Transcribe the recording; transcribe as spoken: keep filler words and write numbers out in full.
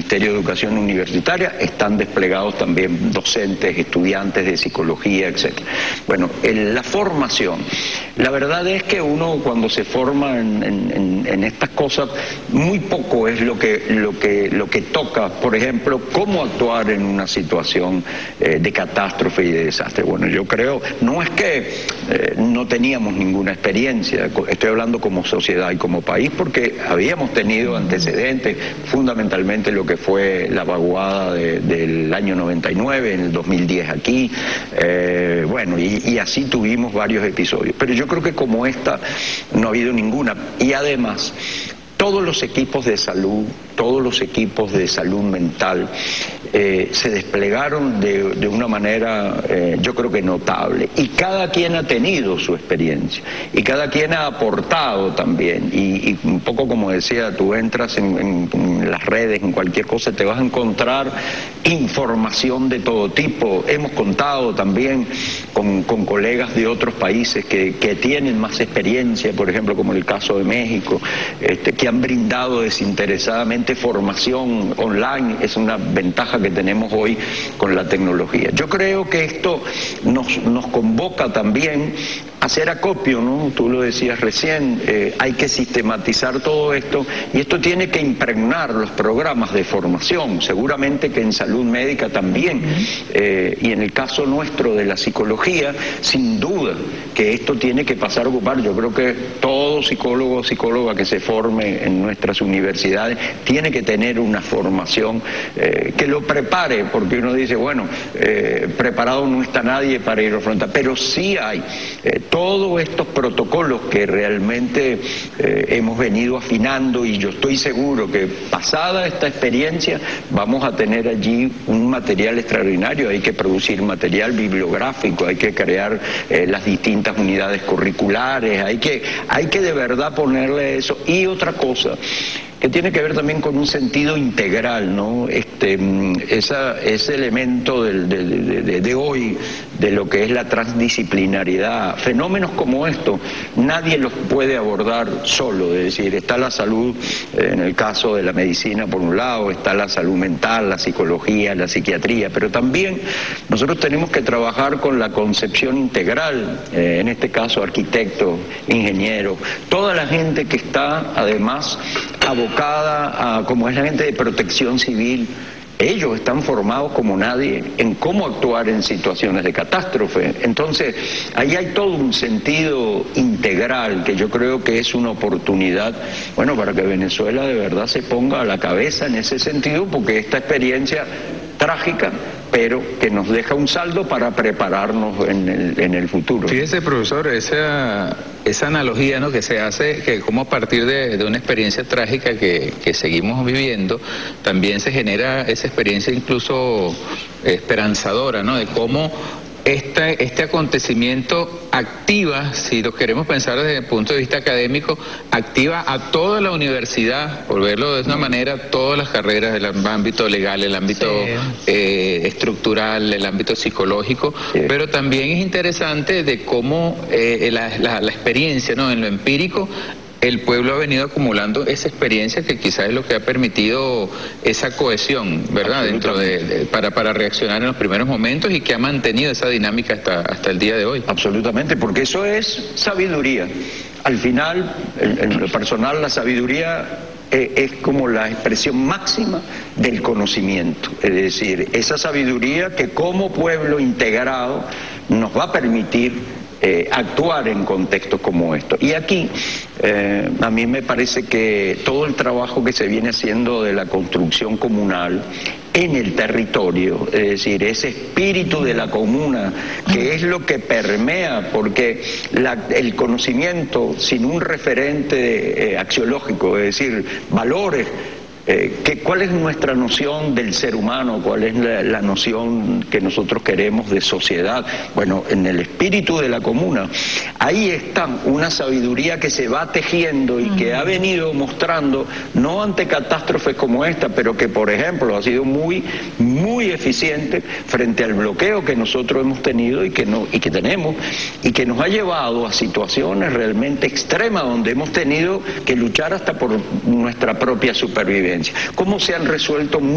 Ministerio de Educación Universitaria, están desplegados también docentes, estudiantes de psicología, etcétera. Bueno, en la formación, la verdad es que uno cuando se forma en, en, en estas cosas, muy poco es lo que, lo que, lo que toca, por ejemplo, cómo actuar en una situación eh, de catástrofe y de desastre. Bueno, yo creo, no es que eh, no teníamos ninguna experiencia, estoy hablando como sociedad y como país, porque habíamos tenido antecedentes, fundamentalmente lo que fue la vaguada de, del año noventa y nueve, en el dos mil diez aquí, eh, bueno, y, y así tuvimos varios episodios. Pero yo creo que como esta no ha habido ninguna, y además todos los equipos de salud, todos los equipos de salud mental eh, se desplegaron de, de una manera, eh, yo creo que notable. Y cada quien ha tenido su experiencia, y cada quien ha aportado también. Y, y un poco como decía, tú entras en, en, en las redes, en cualquier cosa, te vas a encontrar información de todo tipo. Hemos contado también con, con colegas de otros países que, que tienen más experiencia, por ejemplo, como el caso de México, este, que han brindado desinteresadamente formación online. Es una ventaja que tenemos hoy con la tecnología. Yo creo que esto nos, nos convoca también a hacer acopio, ¿no? Tú lo decías recién, eh, hay que sistematizar todo esto, y esto tiene que impregnar los programas de formación, seguramente que en salud médica también, eh, y en el caso nuestro de la psicología, sin duda que esto tiene que pasar a ocupar. Yo creo que todo psicólogo o psicóloga que se forme en nuestras universidades tiene que tener una formación eh, que lo prepare, porque uno dice, bueno, eh, preparado no está nadie para ir a afrontar, pero sí hay eh, todos estos protocolos que realmente eh, hemos venido afinando, y yo estoy seguro que pasada esta experiencia vamos a tener allí un material extraordinario. Hay que producir material bibliográfico, hay que crear eh, las distintas unidades curriculares, hay que, hay que de verdad ponerle eso. Y otra cosa que tiene que ver también con un sentido integral, ¿no? Este, esa, ese elemento del, de, de, de, de hoy, de lo que es la transdisciplinariedad. Fenómenos como estos, nadie los puede abordar solo, es decir, está la salud, eh, en el caso de la medicina por un lado, está la salud mental, la psicología, la psiquiatría, pero también nosotros tenemos que trabajar con la concepción integral, eh, en este caso arquitectos, ingenieros, toda la gente que está además abocada a, como es la gente de protección civil. Ellos están formados como nadie en cómo actuar en situaciones de catástrofe. Entonces, ahí hay todo un sentido integral que yo creo que es una oportunidad, bueno, para que Venezuela de verdad se ponga a la cabeza en ese sentido, porque esta experiencia trágica, pero que nos deja un saldo para prepararnos en el, en el futuro. Fíjese, profesor, esa, esa analogía, ¿no?, que se hace, que como a partir de, de una experiencia trágica que, que seguimos viviendo, también se genera esa experiencia incluso esperanzadora, ¿no?, de cómo Este, este acontecimiento activa, si lo queremos pensar desde el punto de vista académico, activa a toda la universidad, por verlo de una manera, todas las carreras, el ámbito legal, el ámbito sí. eh, estructural, el ámbito psicológico, sí. Pero también es interesante de cómo eh, la, la, la experiencia, ¿no?, en lo empírico, el pueblo ha venido acumulando esa experiencia que quizás es lo que ha permitido esa cohesión, ¿verdad?, dentro de, de para, para reaccionar en los primeros momentos, y que ha mantenido esa dinámica hasta, hasta el día de hoy. Absolutamente, porque eso es sabiduría. Al final, en, en lo personal, la sabiduría eh, es como la expresión máxima del conocimiento. Es decir, esa sabiduría que como pueblo integrado nos va a permitir Eh, actuar en contextos como estos. Y aquí eh, a mí me parece que todo el trabajo que se viene haciendo de la construcción comunal en el territorio, es decir, ese espíritu de la comuna, que es lo que permea, porque la, el conocimiento sin un referente eh, axiológico, es decir, valores, Eh, que, ¿cuál es nuestra noción del ser humano? ¿Cuál es la, la noción que nosotros queremos de sociedad? Bueno, en el espíritu de la comuna, ahí está una sabiduría que se va tejiendo y que ha venido mostrando, no ante catástrofes como esta, pero que, por ejemplo, ha sido muy, muy eficiente frente al bloqueo que nosotros hemos tenido y que, no, y que tenemos, y que nos ha llevado a situaciones realmente extremas, donde hemos tenido que luchar hasta por nuestra propia supervivencia. ¿Cómo se han resuelto